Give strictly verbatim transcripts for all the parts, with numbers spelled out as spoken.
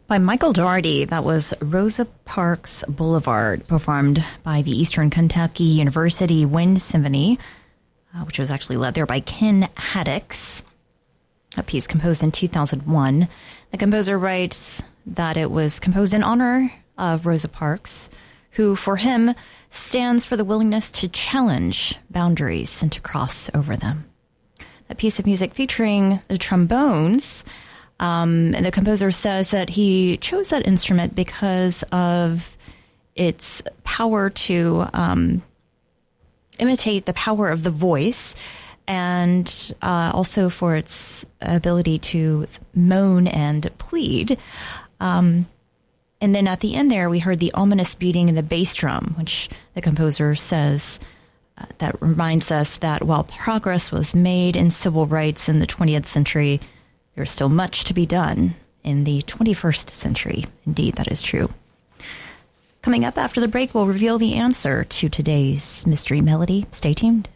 By Michael Dougherty, that was Rosa Parks Boulevard, performed by the Eastern Kentucky University Wind Symphony, uh, which was actually led there by Ken Haddix. A piece composed in two thousand one. The composer writes that it was composed in honor of Rosa Parks, who, for him, stands for the willingness to challenge boundaries and to cross over them. A piece of music featuring the trombones. Um, and the composer says that he chose that instrument because of its power to um, imitate the power of the voice, and uh, also for its ability to moan and plead. Um, and then at the end there, we heard the ominous beating in the bass drum, which the composer says uh, that reminds us that while progress was made in civil rights in the twentieth century, there's still much to be done in the twenty-first century. Indeed, that is true. Coming up after the break, we'll reveal the answer to today's mystery melody. Stay tuned.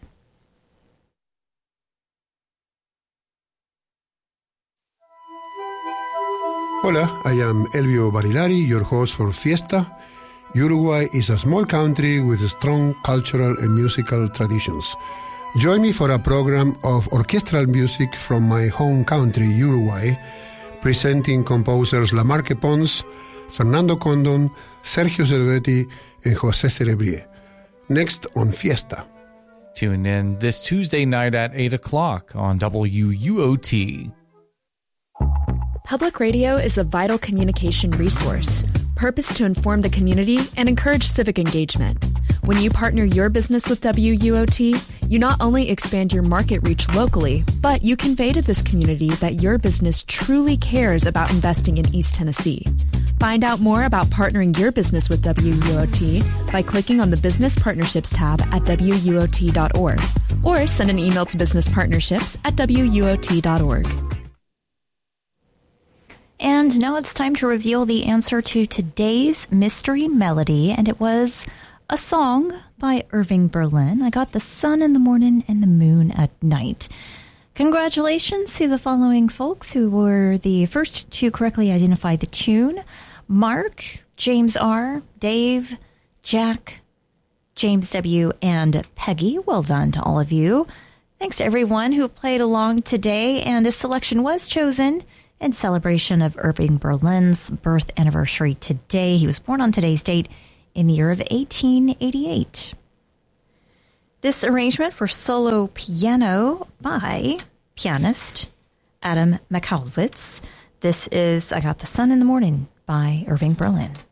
Hola, I am Elvio Barilari, your host for Fiesta. Uruguay is a small country with strong cultural and musical traditions. Join me for a program of orchestral music from my home country, Uruguay, presenting composers Lamarque Pons, Fernando Condon, Sergio Cervetti, and José Cerebrier. Next on Fiesta. Tune in this Tuesday night at eight o'clock on W U O T. Public radio is a vital communication resource, purposed to inform the community and encourage civic engagement. When you partner your business with W U O T, you not only expand your market reach locally, but you convey to this community that your business truly cares about investing in East Tennessee. Find out more about partnering your business with W U O T by clicking on the Business Partnerships tab at W U O T dot org or send an email to businesspartnerships at W U O T dot org. And now it's time to reveal the answer to today's mystery melody, and it was a song by Irving Berlin. I got the sun in the morning and the moon at night. Congratulations to the following folks who were the first to correctly identify the tune: Mark, James R., Dave, Jack, James W., and Peggy. Well done to all of you. Thanks to everyone who played along today, and this selection was chosen in celebration of Irving Berlin's birth anniversary today. He was born on today's date in the year of eighteen eighty-eight. This arrangement for solo piano by pianist Adam McAlwitz. This is I Got the Sun in the Morning by Irving Berlin.